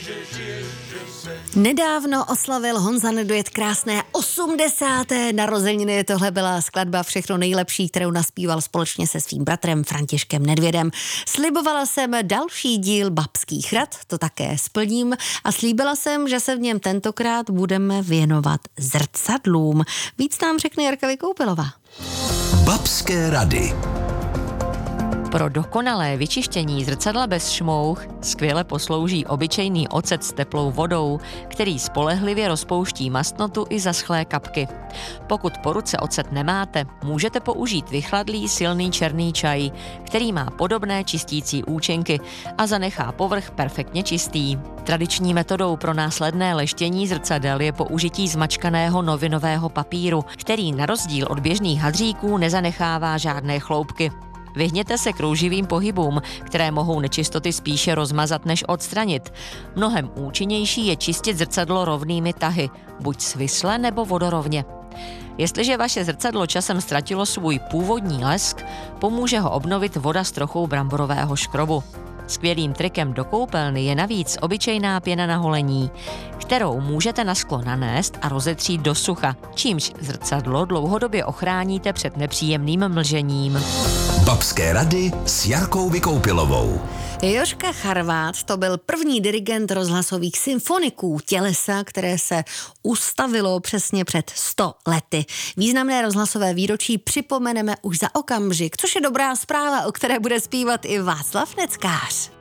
Nedávno oslavil Honza Nedvěd krásné 80. narozeniny. Tohle byla skladba Všechno nejlepší, kterou naspíval společně se svým bratrem Františkem Nedvědem. Slibovala jsem další díl Babských rad, to také splním, a slíbila jsem, že se v něm tentokrát budeme věnovat zrcadlům. Víc nám řekne Jarka Vykoupilová. Babské rady. Pro dokonalé vyčištění zrcadla bez šmouch skvěle poslouží obyčejný ocet s teplou vodou, který spolehlivě rozpouští mastnotu i zaschlé kapky. Pokud po ruce ocet nemáte, můžete použít vychladlý silný černý čaj, který má podobné čistící účinky a zanechá povrch perfektně čistý. Tradiční metodou pro následné leštění zrcadel je použití zmačkaného novinového papíru, který na rozdíl od běžných hadříků nezanechává žádné chloupky. Vyhněte se krouživým pohybům, které mohou nečistoty spíše rozmazat než odstranit. Mnohem účinnější je čistit zrcadlo rovnými tahy, buď svisle nebo vodorovně. Jestliže vaše zrcadlo časem ztratilo svůj původní lesk, pomůže ho obnovit voda s trochou bramborového škrobu. Skvělým trikem do koupelny je navíc obyčejná pěna na holení, kterou můžete na sklo nanést a rozetřít do sucha, čímž zrcadlo dlouhodobě ochráníte před nepříjemným mlžením. Babské rady s Jarkou Vykoupilovou. Jožka Charvát to byl první dirigent rozhlasových symfoniků Tělesa, které se ustavilo přesně před 100 lety. Významné rozhlasové výročí připomeneme už za okamžik, což je dobrá zpráva, o které bude zpívat i Václav Neckář.